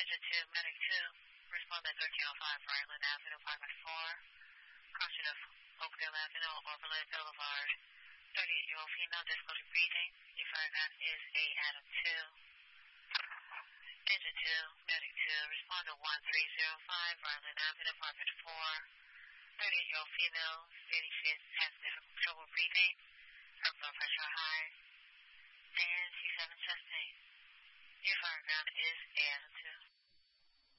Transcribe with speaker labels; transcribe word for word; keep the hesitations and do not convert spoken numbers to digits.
Speaker 1: Engine two, Medic two, respond at thirteen oh five Franklin Avenue, Apartment four, crossing of Oakdale Avenue, Overland Boulevard. thirty-eight-year-old female, difficulty breathing. Your fire gun is A Adam two. Engine two, Medic two, respond to one three oh five Franklin Avenue, Apartment four. thirty-eight-year-old female, stating she has difficult trouble breathing. Her blood pressure high. And she's having chest pain. Your fire ground is A Adam two.